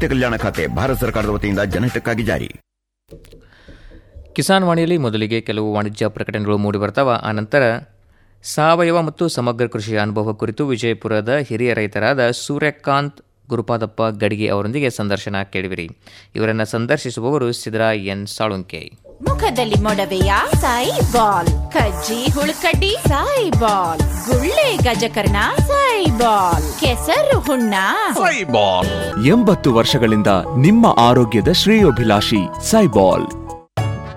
ರೈತ ಕಲ್ಯಾಣ ಖಾತೆ ಭಾರತ ಸರ್ಕಾರದ ವತಿಯಿಂದ ಜನಹಿತಕ್ಕಾಗಿ ಜಾರಿ. ಕಿಸಾನ್ ವಾಣಿಯಲ್ಲಿ ಮೊದಲಿಗೆ ಕೆಲವು ವಾಣಿಜ್ಯ ಪ್ರಕಟಣೆಗಳು ಮೂಡಿಬರ್ತಾವ. ಆನಂತರ ಸಾವಯವ ಮತ್ತು ಸಮಗ್ರ ಕೃಷಿಯ ಅನುಭವ ಕುರಿತು ವಿಜಯಪುರದ ಹಿರಿಯ ರೈತರಾದ ಸೂರ್ಯಕಾಂತ್ ಗುರುಪಾದಪ್ಪ ಗಡಿಗೆ ಅವರೊಂದಿಗೆ ಸಂದರ್ಶನ ಕೇಳಿವಿರಿ. ಇವರನ್ನು ಸಂದರ್ಶಿಸುವವರು ಸಿದ್ದರಾಯ ಎನ್ ಸಾಳುಂಕೆ. ಮುಖದಲ್ಲಿ ಮೊಡವೆಯ ಸಾಯಿ ಬಾಲ್, ಕಜ್ಜಿ ಹುಳುಕಡ್ಡಿ ಸಾಯಿ ಬಾಲ್, ಗುಳ್ಳೆ ಗಜಕರ್ಣ ಸಾಯಿ ಬಾಲ್, ಕೆಸರು ಹುಣ್ಣ ಸಾಯಿ ಬಾಲ್. 80 ವರ್ಷಗಳಿಂದ ನಿಮ್ಮ ಆರೋಗ್ಯದ ಶ್ರೇಯೋಭಿಲಾಷಿ ಸಾಯಿ ಬಾಲ್.